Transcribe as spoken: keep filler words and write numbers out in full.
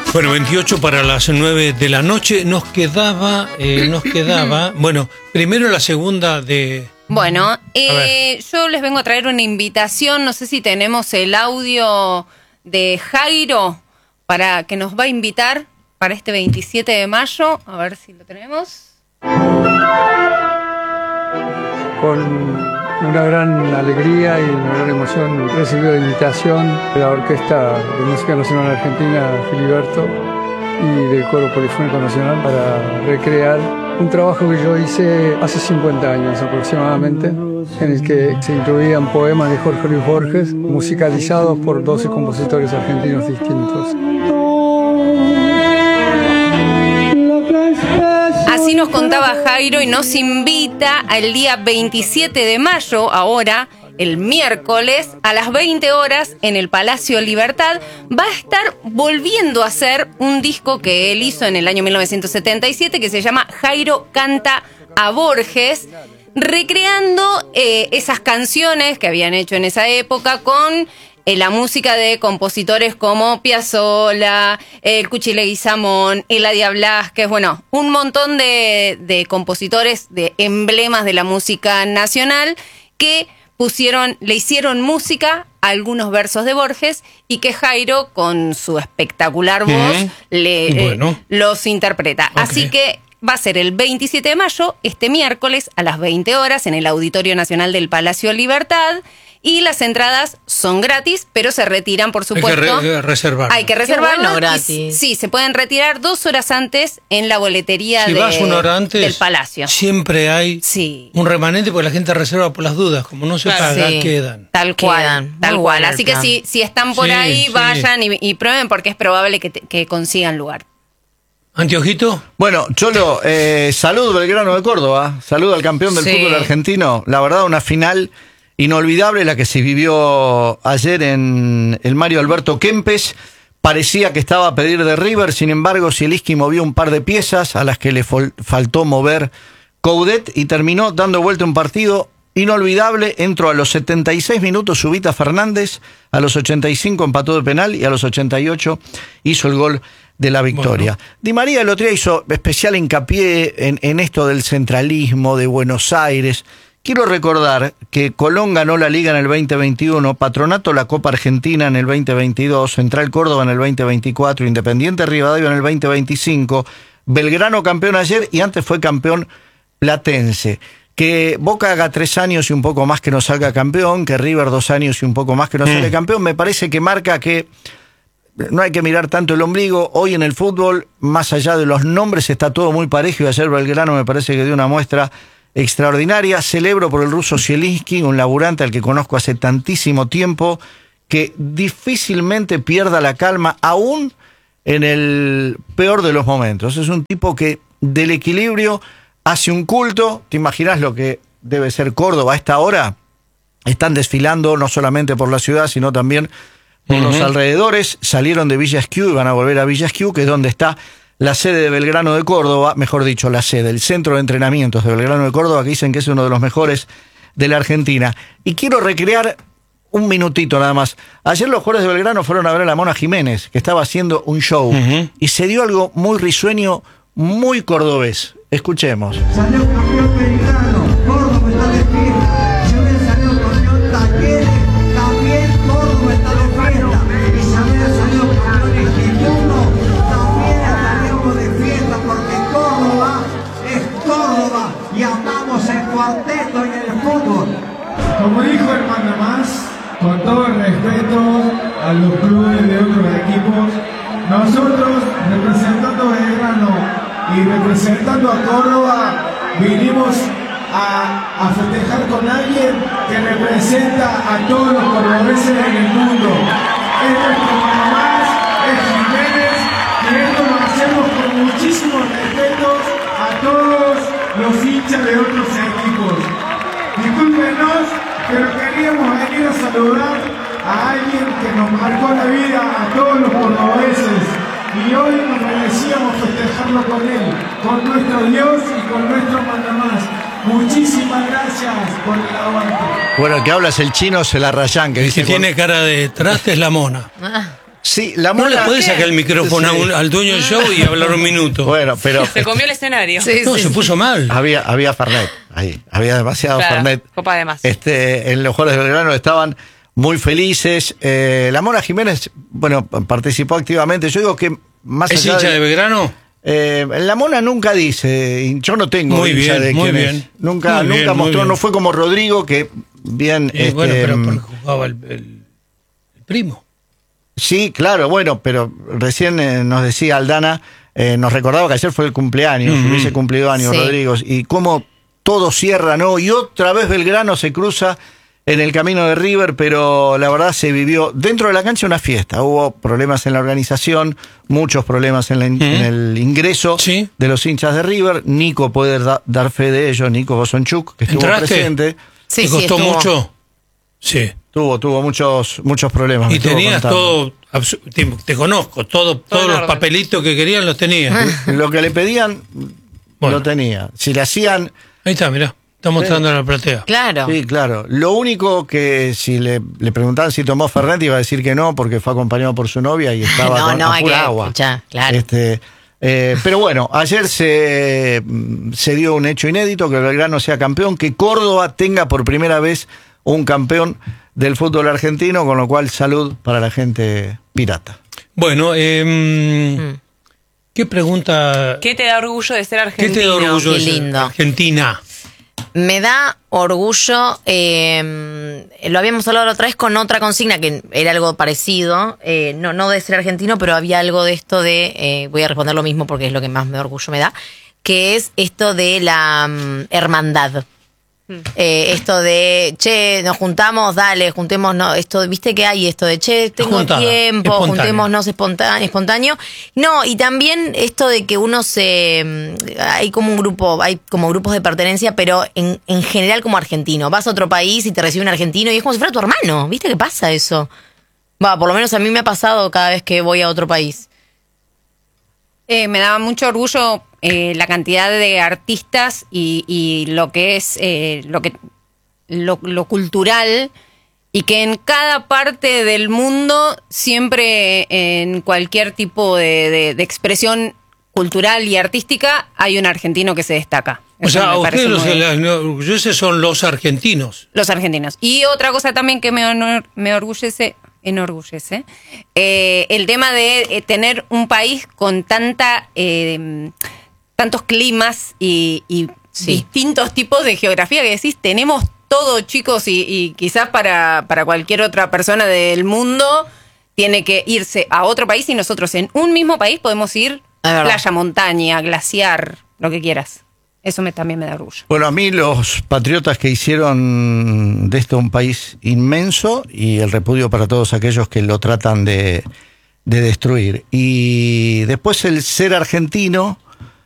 Bueno, veintiocho para las nueve de la noche. Nos quedaba, eh, nos quedaba, bueno, primero la segunda de... Bueno, eh, yo les vengo a traer una invitación, no sé si tenemos el audio de Jairo para que nos va a invitar para este veintisiete de mayo, a ver si lo tenemos. Con una gran alegría y una gran emoción recibió la invitación de la Orquesta de Música Nacional Argentina Filiberto y del Coro Polifónico Nacional para recrear un trabajo que yo hice hace cincuenta años aproximadamente, en el que se incluían poemas de Jorge Luis Borges musicalizados por doce compositores argentinos distintos. Así nos contaba Jairo y nos invita al día veintisiete de mayo, ahora, el miércoles, a las veinte horas, en el Palacio Libertad. Va a estar volviendo a hacer un disco que él hizo en el año mil novecientos setenta y siete, que se llama Jairo canta a Borges, recreando eh, esas canciones que habían hecho en esa época con eh, la música de compositores como Piazzolla, el Cuchi Leguizamón, Eladia Blasquez, bueno, un montón de, de compositores, de emblemas de la música nacional que pusieron, le hicieron música a algunos versos de Borges y que Jairo, con su espectacular voz, Mm, le, bueno. eh, los interpreta. Okay. Así que va a ser el veintisiete de mayo, este miércoles, a las veinte horas, en el Auditorio Nacional del Palacio Libertad. Y las entradas son gratis, pero se retiran, por supuesto. Hay que re- reservar. Hay que reservarlo. bueno, y gratis. sí, se pueden retirar dos horas antes en la boletería Si de, vas una hora antes, del Palacio. siempre hay Sí. un remanente porque la gente reserva por las dudas. Como no se Claro, paga, sí. quedan. Tal cual, Quedan. tal Muy cual. bueno el Así que plan. si, si están por Sí, ahí, sí. vayan y, y prueben porque es probable que, te- que consigan lugar. ¿Anteojito? Bueno, Cholo, eh, salud Belgrano de Córdoba, salud al campeón del Sí. fútbol argentino. La verdad, una final inolvidable la que se vivió ayer en el Mario Alberto Kempes. Parecía que estaba a pedir de River, sin embargo, Zielinski movió un par de piezas a las que le fol- faltó mover Coudet y terminó dando vuelta un partido inolvidable. Entró a los setenta y seis minutos Zubita Fernández, a los ochenta y cinco empató de penal y a los ochenta y ocho hizo el gol de la victoria. Bueno. Di María el otro día hizo especial hincapié en, en esto del centralismo de Buenos Aires. Quiero recordar que Colón ganó la Liga en el veinte veintiuno, Patronato la Copa Argentina en el veinte veintidós, Central Córdoba en el veinte veinticuatro, Independiente Rivadavia en el veinte veinticinco, Belgrano campeón ayer y antes fue campeón platense. Que Boca haga tres años y un poco más que no salga campeón, que River dos años y un poco más que no Mm. sale campeón, me parece que marca que no hay que mirar tanto el ombligo. Hoy en el fútbol, más allá de los nombres, está todo muy parejo y ayer Belgrano me parece que dio una muestra extraordinaria. Celebro por el ruso Zielinski, un laburante al que conozco hace tantísimo tiempo, que difícilmente pierda la calma, aún en el peor de los momentos. Es un tipo que del equilibrio hace un culto. ¿Te imaginas lo que debe ser Córdoba a esta hora? Están desfilando no solamente por la ciudad, sino también por Uh-huh. los alrededores. Salieron de Villa Esquiú y van a volver a Villa Esquiú, que es donde está la sede de Belgrano de Córdoba, mejor dicho, la sede, el centro de entrenamientos de Belgrano de Córdoba, que dicen que es uno de los mejores de la Argentina. Y quiero recrear un minutito nada más. Ayer los jugadores de Belgrano fueron a ver a la Mona Jiménez, que estaba haciendo un show, Uh-huh. y se dio algo muy risueño, muy cordobés. Escuchemos. Salió campeón Belgrano, Córdoba está de fiesta. Si hubiera salido campeón Talleres, también Córdoba está de fiesta. Y si hubiera salido campeón Instituto, también estaríamos de fiesta porque Córdoba es Córdoba y amamos el cuarteto y el fútbol. Como dijo el mandamás, con todo el respeto a los clubes de otros equipos, nosotros representando a Belgrano y representando a Córdoba, vinimos a, a festejar con alguien que representa a todos los cordobeses en el mundo. Es nuestro mandamás, es Jiménez, y esto lo hacemos con muchísimos respetos a todos los hinchas de otros equipos. Discúlpenos, pero queríamos venir a saludar a alguien que nos marcó la vida a todos los cordobeses y hoy nos merecíamos festejarlo con él, con nuestro Dios y con nuestro mandamás. Muchísimas gracias por el aguante. Bueno, el que habla es el chino Celarrayán, que El dice... que tiene cara de traste es la Mona. Ah, Sí, la No le mona. podés sacar el micrófono a Sí. un- al dueño del show y hablar un minuto. Bueno, pero Se comió el escenario. Sí, no, sí, se sí. puso mal. había, había Fernet ahí. Había demasiado Claro, Fernet. copa de más. Este, en los jugadores de Belgrano estaban muy felices. Eh, la Mona Jiménez, bueno, participó activamente. Yo digo que más ¿Es allá hincha de Belgrano? Eh, la Mona nunca dice, y yo no tengo Muy hincha bien, de muy quién es. bien. Nunca, Muy nunca bien, muy mostró, bien. no fue como Rodrigo, que bien. Eh, este, bueno, pero porque jugaba el, el- el primo. Sí, claro, bueno, pero recién eh, nos decía Aldana, eh, nos recordaba que ayer fue el cumpleaños, Ujú. hubiese cumplido años Sí. Rodrigo, y cómo todo cierra, ¿no? Y otra vez Belgrano se cruza en el camino de River, pero la verdad se vivió dentro de la cancha una fiesta. Hubo problemas en la organización, muchos problemas en, la in- Ujú. en el ingreso Sí. de los hinchas de River. Nico puede da- dar fe de ello, Nico Bosonchuk, que estuvo ¿Entraste? presente. Sí, ¿Te sí, costó estuvo. mucho? Sí. Tuvo, tuvo muchos, muchos problemas. me Y estuvo tenías contando. todo, absu- te, te conozco, todo, todos en los orden. papelitos que querían los tenías. Lo que le pedían, Bueno. lo tenía. Si le hacían... Ahí está, mirá, está mostrando la platea. Claro. Sí, claro. Lo único que si le, le preguntaban si tomó Fernet iba a decir que no, porque fue acompañado por su novia y estaba No, con no, a hay pura que agua. escuchar, claro. Este, eh, pero bueno, ayer se, se dio un hecho inédito, que Belgrano sea campeón, que Córdoba tenga por primera vez un campeón del fútbol argentino, con lo cual salud para la gente pirata. Bueno, eh, Mm. ¿qué pregunta? ¿Qué te da orgullo de ser ¿Qué argentino? te da orgullo Qué de ser lindo. Argentina? Me da orgullo, eh, lo habíamos hablado la otra vez con otra consigna que era algo parecido, eh, no, no de ser argentino, pero había algo de esto de, eh, voy a responder lo mismo porque es lo que más me orgullo me da, que es esto de la mm, hermandad. Eh, esto de, che, nos juntamos, dale, juntémonos, esto, viste que hay esto de, che, tengo Juntada, tiempo, espontánea. juntémonos espontáneo, espontáneo. No, y también esto de que uno se, mm, hay como un grupo, hay como grupos de pertenencia, pero en, en general como argentino. Vas a otro país y te recibe un argentino y es como si fuera tu hermano, ¿viste qué pasa eso? Va, por lo menos a mí me ha pasado cada vez que voy a otro país. Eh, me daba mucho orgullo eh, la cantidad de artistas y, y lo que es eh, lo que lo, lo cultural, y que en cada parte del mundo siempre eh, en cualquier tipo de, de- de expresión cultural y artística hay un argentino que se destaca. O Eso sea, me a parece ustedes los, muy- las- los orgullosos son los argentinos. los argentinos. Y otra cosa también que me, honor- me orgullece, enorgullece, eh, el tema de eh, tener un país con tanta eh, tantos climas y, y Sí. distintos tipos de geografía, que decís, tenemos todo, chicos, y, y quizás para, para cualquier otra persona del mundo tiene que irse a otro país, y nosotros en un mismo país podemos ir Es verdad. playa, montaña, glaciar, lo que quieras. Eso me, también me da orgullo. Bueno, a mí los patriotas que hicieron de esto un país inmenso, y el repudio para todos aquellos que lo tratan de, de destruir. Y después el ser argentino